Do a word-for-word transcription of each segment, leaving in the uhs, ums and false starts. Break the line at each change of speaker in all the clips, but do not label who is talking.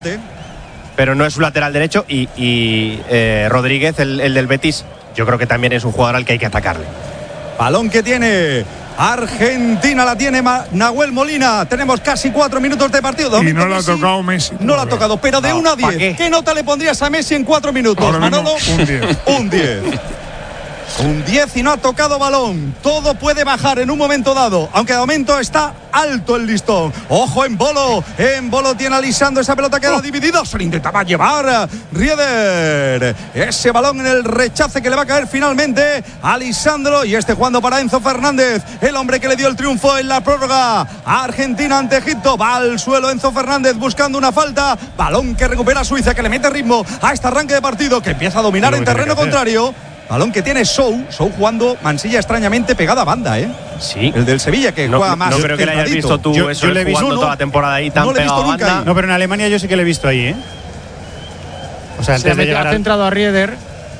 pero no es su lateral derecho y, y eh, Rodríguez, el, el del Betis, yo creo que también es un jugador al que hay que atacarle.
Balón que tiene Argentina, la tiene Nahuel Molina. Tenemos casi cuatro minutos de partido.
Y no la ha tocado Messi.
No la ha tocado, pero de uno a diez. ¿Qué nota le pondrías a Messi en cuatro minutos, Manolo?
Un diez.
Un diez. Un diez y no ha tocado balón. Todo puede bajar en un momento dado, aunque de momento está alto el listón. Ojo en Bolo. En Bolo tiene a Lisandro. Esa pelota queda oh. dividida. Se le intentaba llevar Rieder. Ese balón en el rechace que le va a caer finalmente a Lisandro. Y este jugando para Enzo Fernández, el hombre que le dio el triunfo en la prórroga a Argentina ante Egipto. Va al suelo Enzo Fernández buscando una falta. Balón que recupera Suiza, que le mete ritmo a este arranque de partido, que empieza a dominar en terreno contrario. Balón que tiene Sou, Sou jugando Mansilla extrañamente pegada a banda, ¿eh?
Sí.
El del Sevilla que
no,
juega más.
No creo que le hayas visto tú
yo,
eso
yo le he
jugando
visto,
toda la temporada ahí tan
no
pegado a banda.
Ahí. No, pero en Alemania yo sí que le he visto ahí, ¿eh? O sea, antes
Se
de llegar
ha
al...
centrado a Rieder.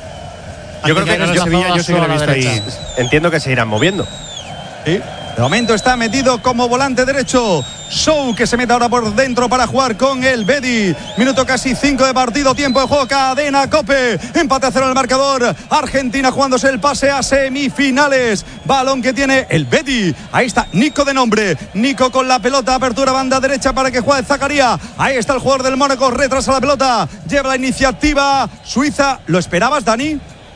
Yo creo que
en
yo,
Sevilla yo sí que le he visto ahí.
Entiendo que se irán moviendo.
Sí. De momento está metido como volante derecho Sou, que se mete ahora por dentro para jugar con el Bedi. Minuto casi cinco de partido, tiempo de juego, cadena Cope. Empate a cero en el marcador. Argentina jugándose el pase a semifinales. Balón que tiene el Bedi. Ahí está Nico de nombre. Nico con la pelota, apertura banda derecha para que juegue Zakaria. Ahí está el jugador del Mónaco, retrasa la pelota. Lleva la iniciativa Suiza. ¿Lo esperabas, Dani?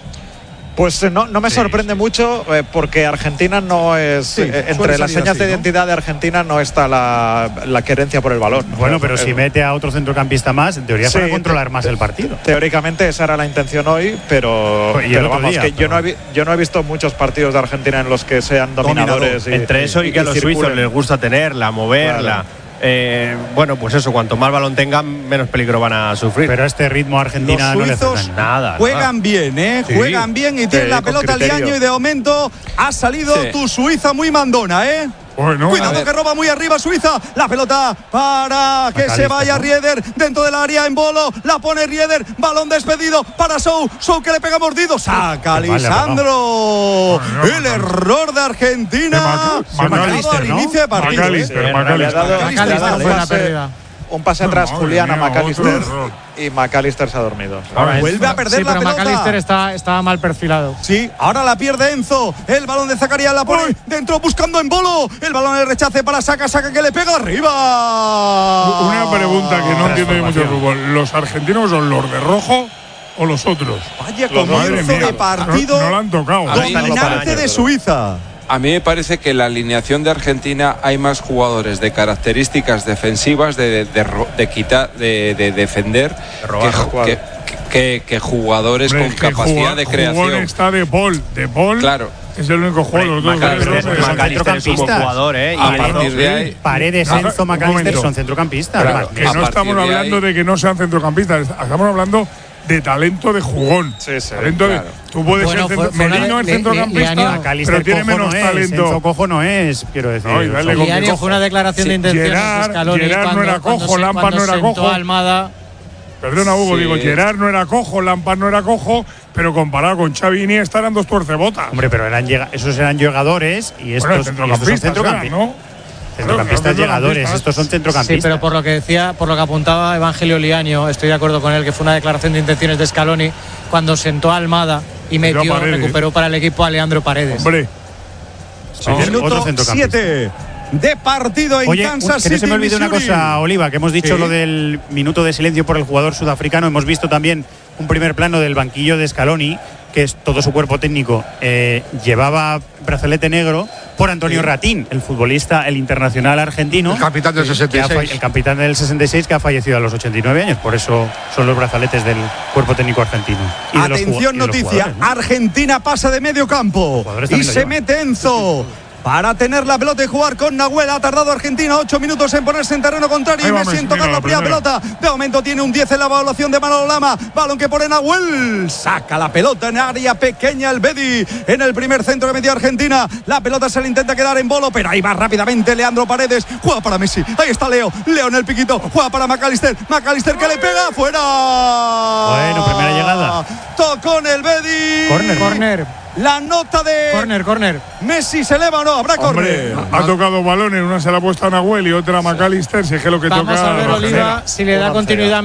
Pues no, no me sí, sorprende sí. mucho eh, porque Argentina no es sí, eh, entre las señas así, de identidad ¿no? de Argentina no está la, la querencia por el balón.
Bueno, pero, pero si mete a otro centrocampista más, en teoría sí, para controlar más el partido.
Teóricamente esa era la intención hoy, pero,
pues
pero vamos, día,
que
pero... yo no he yo no he visto muchos partidos de Argentina en los que sean dominadores. Y,
entre eso y, y que a los circulen. Suizos les gusta tenerla, moverla. Claro. Eh, bueno, pues eso, cuanto más balón tengan, menos peligro van a sufrir.
Pero a este ritmo Argentina
los
no le
suizos
nada.
Juegan
nada.
bien, ¿eh? Sí. Juegan bien y
sí,
tienen la pelota al año y de momento ha salido sí. tu Suiza muy mandona, ¿eh?
Bueno,
cuidado que roba muy arriba Suiza. La pelota para que se vaya Rieder dentro del área en Bolo. La pone Rieder. Balón despedido para Sou. Sou que le pega mordido. Saca Lisandro. Vale, el error de Argentina.
Macalister,
al inicio de partido.
Macalister, Macalister.
Fue la pérdida.
Un pase atrás, no, Julián a Macalister y Macalister se ha dormido.
Ahora vuelve a perder
sí,
la
pero
pelota.
Macalister está, estaba mal perfilado.
Sí, ahora la pierde Enzo. El balón de Zakaria la pone Uy. dentro buscando en Bolo. El balón de rechace para Saka, Saka que le pega arriba.
Una pregunta que no entiendo mucho el fútbol. ¿Los argentinos son los de rojo o los otros?
Vaya comienzo de partido.
No, no lo han tocado.
Dominante de Suiza.
A mí me parece que en la alineación de Argentina hay más jugadores de características defensivas, de, de, de, de quitar, de, de defender, de robar, que, que, que, que jugadores Hombre, con capacidad jugar, de creación.
Está de Paul, de Paul.
Claro.
Es el único jugador.
Macalister es un buen jugador, ¿eh?
A partir de ahí.
Paredes, Enzo, Macalister son centrocampistas.
Claro, que no estamos hablando de que no sean centrocampistas, estamos hablando de talento de jugón.
Sí, sí,
talento
claro.
de, tú puedes
bueno,
ser centro,
fue,
Merino es centrocampista, pero tiene menos
no
talento.
Enzo Cojo no es, quiero decir.
No, y dale
con Lianio fue una declaración sí. de intenciones
Gerard,
de Scaloni
Gerard
cuando,
no era cojo, Lampard no era cojo.
Almada.
Perdona, Hugo,
sí.
digo, Gerard no era cojo, Lampard no era cojo, pero comparado con Xavi y Iniesta eran dos tuercebotas.
Hombre, pero eran llega, esos eran llegadores y estos,
bueno,
y estos son centrocampistas,
¿no?
Centrocampistas llegadores, estos son centrocampistas.
Sí, pero por lo que decía, por lo que apuntaba Evangelio Lianio, estoy de acuerdo con él, que fue una declaración de intenciones de Scaloni cuando sentó a Almada y metió, recuperó para el equipo a Leandro Paredes.
Hombre,
sí, minuto siete de partido en
Oye,
Kansas
que
City.
no se me olvide una cosa, Oliva, que hemos dicho
¿Sí?
lo del minuto de silencio por el jugador sudafricano. Hemos visto también un primer plano del banquillo de Scaloni, que es todo su cuerpo técnico, eh, llevaba brazalete negro por Antonio sí. Ratín, el futbolista, el internacional argentino.
El capitán del sesenta y seis.
El capitán del sesenta y seis, que ha fallecido a los ochenta y nueve años. Por eso son los brazaletes del cuerpo técnico argentino.
Y Atención, de los, noticia. ¿no? Argentina pasa de medio campo y se mete Enzo. Para tener la pelota y jugar con Nahuel. Ha tardado Argentina ocho minutos en ponerse en terreno contrario. Y Messi en tocar la primera pelota. De momento tiene un diez en la evaluación de Manolo Lama. Balón que pone Nahuel. Saca la pelota en área pequeña el Bedi. En el primer centro que metió Argentina. La pelota se le intenta quedar en Bolo. Pero ahí va rápidamente Leandro Paredes. Juega para Messi. Ahí está Leo. Leo en el piquito. Juega para Macalister. Macalister que le pega. Fuera.
Bueno, primera llegada.
Tocó en el Bedi.
Corner.
Corner.
La nota de.
Corner, corner.
Messi se eleva o no, habrá corner.
Ha tocado balones, una se la ha puesto a Nahuel y otra a McAllister. Si es que lo que
Vamos
toca.
a ver, Oliva, si le da continuidad